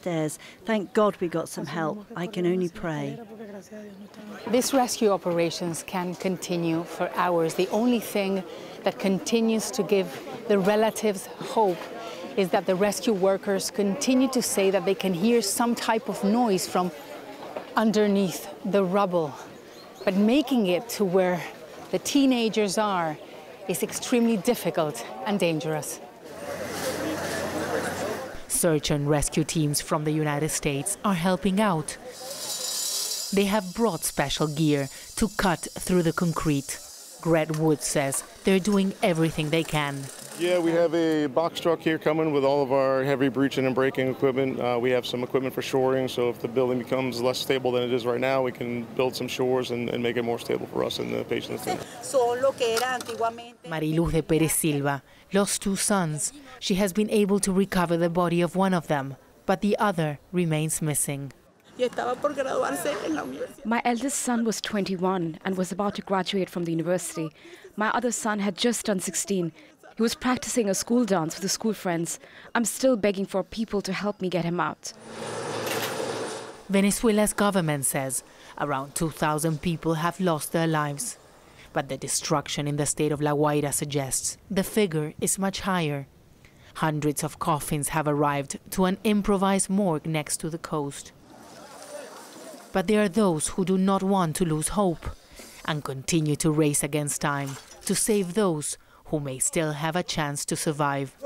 stairs. Thank God we got some help. I can only pray. These rescue operations can continue for hours. The only thing that continues to give the relatives hope is that the rescue workers continue to say that they can hear some type of noise from underneath the rubble. But making it to where the teenagers are is extremely difficult and dangerous. Search and rescue teams from the United States are helping out. They have brought special gear to cut through the concrete. Gret Wood says they're doing everything they can. Yeah, we have a box truck here coming with all of our heavy breaching and breaking equipment. We have some equipment for shoring, so if the building becomes less stable than it is right now, we can build some shores and make it more stable for us and the patients. Mariluz de Perez Silva lost 2 sons. She has been able to recover the body of one of them, but the other remains missing. My eldest son was 21 and was about to graduate from the university. My other son had just turned 16. He was practicing a school dance with his school friends. I'm still begging for people to help me get him out. Venezuela's government says around 2,000 people have lost their lives. But the destruction in the state of La Guaira suggests the figure is much higher. Hundreds of coffins have arrived to an improvised morgue next to the coast. But there are those who do not want to lose hope and continue to race against time to save those who may still have a chance to survive.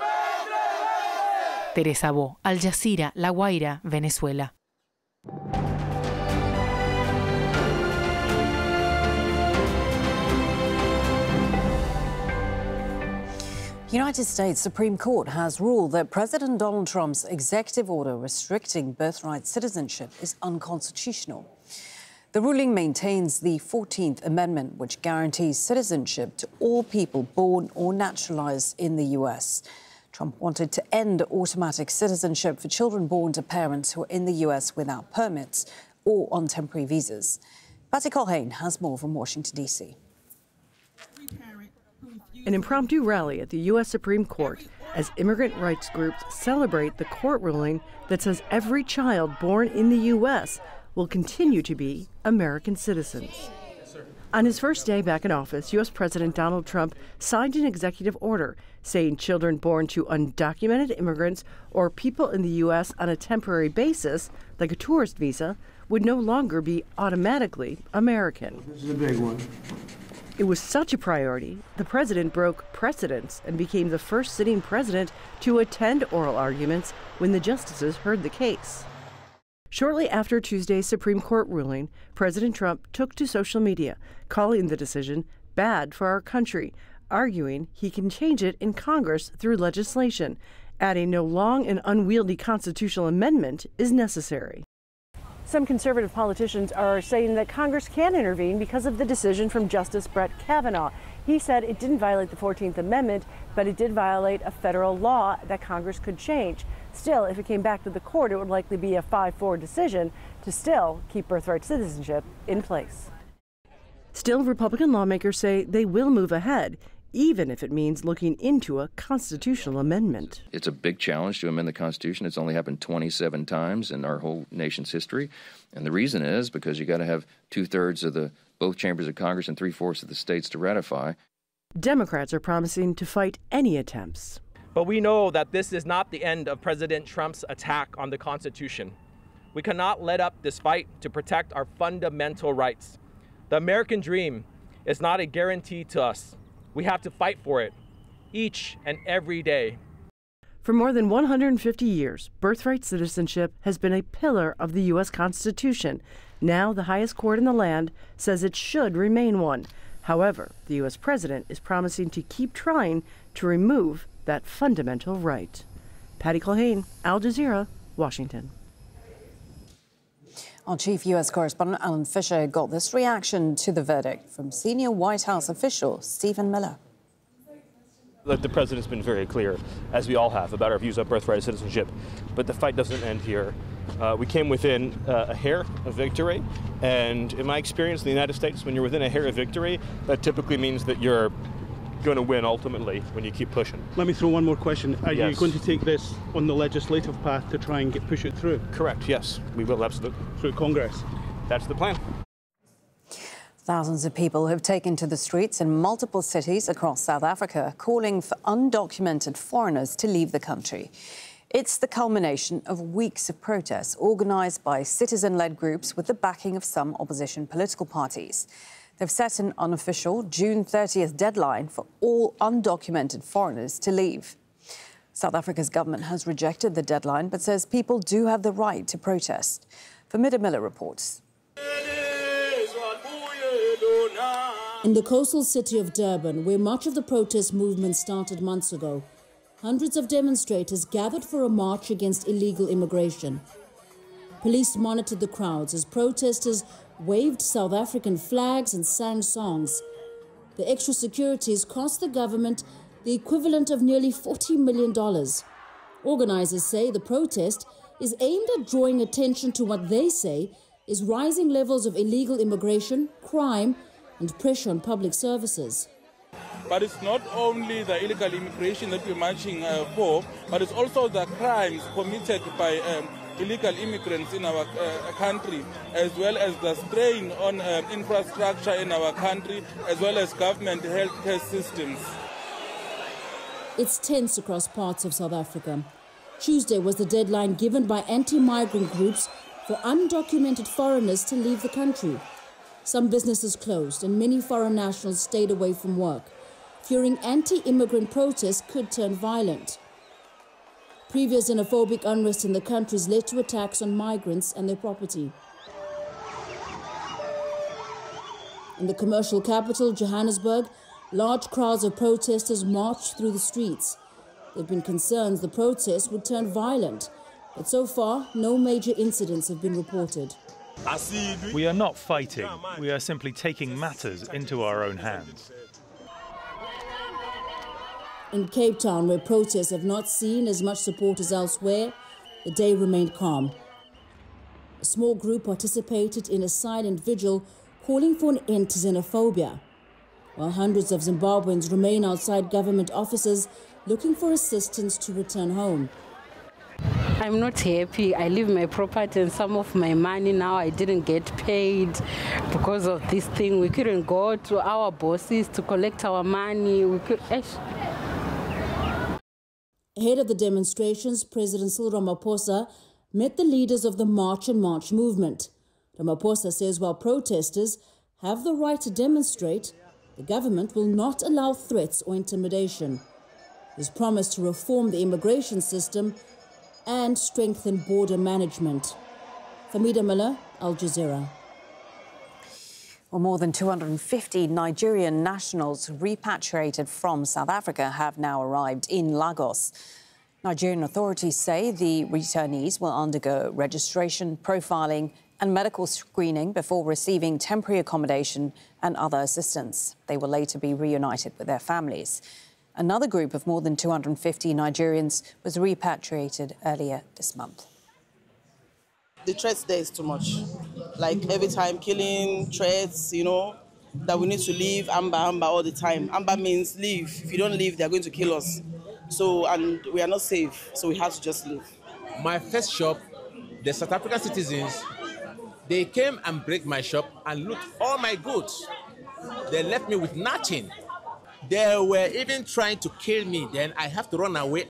Teresa Bo, Al Jazeera, La Guaira, Venezuela. United States Supreme Court has ruled that President Donald Trump's executive order restricting birthright citizenship is unconstitutional. The ruling maintains the 14th Amendment, which guarantees citizenship to all people born or naturalized in the U.S. Trump wanted to end automatic citizenship for children born to parents who are in the U.S. without permits or on temporary visas. Patty Colhane has more from Washington, D.C. An impromptu rally at the U.S. Supreme Court as immigrant rights groups celebrate the court ruling that says every child born in the U.S. will continue to be American citizens. On his first day back in office, U.S. President Donald Trump signed an executive order saying children born to undocumented immigrants or people in the U.S. on a temporary basis, like a tourist visa, would no longer be automatically American. This is a big one. It was such a priority, the president broke precedents and became the first sitting president to attend oral arguments when the justices heard the case. Shortly after Tuesday's Supreme Court ruling, President Trump took to social media, calling the decision bad for our country, arguing he can change it in Congress through legislation, adding no long and unwieldy constitutional amendment is necessary. Some conservative politicians are saying that Congress can intervene because of the decision from Justice Brett Kavanaugh. He said it didn't violate the 14th Amendment, but it did violate a federal law that Congress could change. Still, if it came back to the court, it would likely be a 5-4 decision to still keep birthright citizenship in place. Still, Republican lawmakers say they will move ahead, even if it means looking into a constitutional amendment. It's a big challenge to amend the Constitution. It's only happened 27 times in our whole nation's history. And the reason is because you got to have 2/3 of both chambers of Congress and 3/4 of the states to ratify. Democrats are promising to fight any attempts. But we know that this is not the end of President Trump's attack on the Constitution. We cannot let up this fight to protect our fundamental rights. The American dream is not a guarantee to us. We have to fight for it each and every day. For more than 150 years, birthright citizenship has been a pillar of the U.S. Constitution. Now, the highest court in the land says it should remain one. However, the U.S. president is promising to keep trying to remove that fundamental right. Patty Colhane, Al Jazeera, Washington. Our chief U.S. correspondent Alan Fisher got this reaction to the verdict from senior White House official Stephen Miller. The president's been very clear, as we all have, about our views on birthright citizenship. But the fight doesn't end here. We came within a hair of victory. And in my experience in the United States, when you're within a hair of victory, that typically means that you're going to win ultimately when you keep pushing. Let me throw one more question. Are Yes. you going to take this on the legislative path to try and push it through? Correct, yes. We will, absolutely. Through Congress? That's the plan. Thousands of people have taken to the streets in multiple cities across South Africa, calling for undocumented foreigners to leave the country. It's the culmination of weeks of protests organised by citizen-led groups with the backing of some opposition political parties. They've set an unofficial June 30th deadline for all undocumented foreigners to leave. South Africa's government has rejected the deadline but says people do have the right to protest. Famida Miller reports. In the coastal city of Durban, where much of the protest movement started months ago, hundreds of demonstrators gathered for a march against illegal immigration. Police monitored the crowds as protesters waved South African flags and sang songs. The extra securities cost the government the equivalent of nearly $40 million. Organizers say the protest is aimed at drawing attention to what they say is rising levels of illegal immigration, crime, and pressure on public services. But it's not only the illegal immigration that we're marching for, but it's also the crimes committed by illegal immigrants in our country, as well as the strain on infrastructure in our country, as well as government healthcare systems. It's tense across parts of South Africa. Tuesday was the deadline given by anti-migrant groups for undocumented foreigners to leave the country. Some businesses closed and many foreign nationals stayed away from work, fearing anti-immigrant protests could turn violent. Previous xenophobic unrest in the country has led to attacks on migrants and their property. In the commercial capital, Johannesburg, large crowds of protesters marched through the streets. There have been concerns the protests would turn violent, but so far, no major incidents have been reported. We are not fighting. We are simply taking matters into our own hands. In Cape Town, where protests have not seen as much support as elsewhere, the day remained calm. A small group participated in a silent vigil calling for an end to xenophobia, while hundreds of Zimbabweans remain outside government offices looking for assistance to return home. I'm not happy. I leave my property and some of my money now. I didn't get paid because of this thing. We couldn't go to our bosses to collect our money. Ahead of the demonstrations, President Cyril Ramaphosa met the leaders of the March and March movement. Ramaphosa says while protesters have the right to demonstrate, the government will not allow threats or intimidation. He's promised to reform the immigration system and strengthen border management. Famida Miller, Al Jazeera. Well, more than 250 Nigerian nationals repatriated from South Africa have now arrived in Lagos. Nigerian authorities say the returnees will undergo registration, profiling and medical screening before receiving temporary accommodation and other assistance. They will later be reunited with their families. Another group of more than 250 Nigerians was repatriated earlier this month. The threat there is too much. Like every time killing, threats, you know, that we need to leave, Amba all the time. Amba means leave. If you don't leave, they're going to kill us. So, and we are not safe, so we have to just leave. My first shop, the South African citizens, they came and break my shop and loot all my goods. They left me with nothing. They were even trying to kill me. Then I have to run away.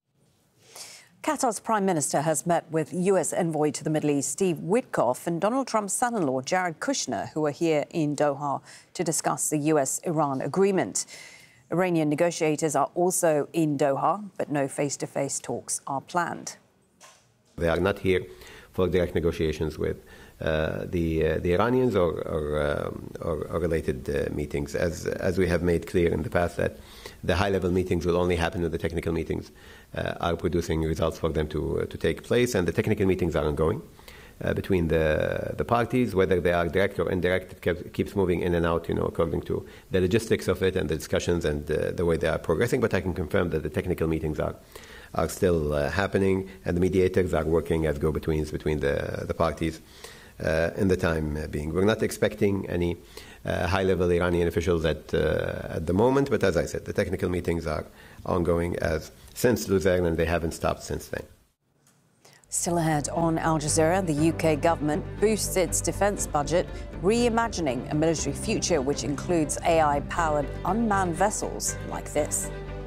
Qatar's Prime Minister has met with US envoy to the Middle East, Steve Witkoff, and Donald Trump's son-in-law, Jared Kushner, who are here in Doha to discuss the US-Iran agreement. Iranian negotiators are also in Doha, but no face-to-face talks are planned. They are not here for direct negotiations with the Iranians or related meetings, as we have made clear in the past that the high-level meetings will only happen when the technical meetings are producing results for them to take place, and the technical meetings are ongoing between the parties, whether they are direct or indirect. It keeps moving in and out, according to the logistics of it and the discussions and the way they are progressing. But I can confirm that the technical meetings are still happening, and the mediators are working as go-betweens between the parties in the time being. We're not expecting any high-level Iranian officials at the moment, but as I said, the technical meetings are ongoing since Luzerne, and they haven't stopped since then. Still ahead on Al Jazeera, the UK government boosts its defence budget, reimagining a military future which includes AI-powered unmanned vessels like this.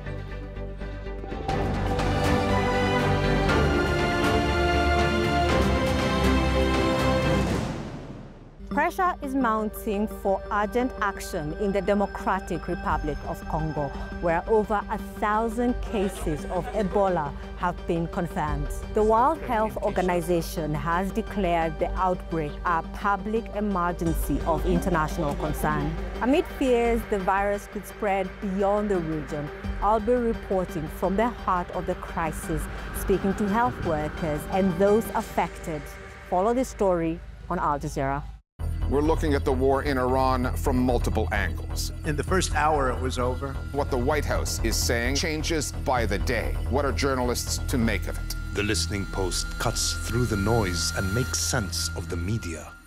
Pressure is mounting for urgent action in the Democratic Republic of Congo, where over 1,000 cases of Ebola have been confirmed. The World Health Organization has declared the outbreak a public emergency of international concern. Amid fears the virus could spread beyond the region, I'll be reporting from the heart of the crisis, speaking to health workers and those affected. Follow this story on Al Jazeera. We're looking at the war in Iran from multiple angles. In the first hour, it was over. What the White House is saying changes by the day. What are journalists to make of it? The Listening Post cuts through the noise and makes sense of the media.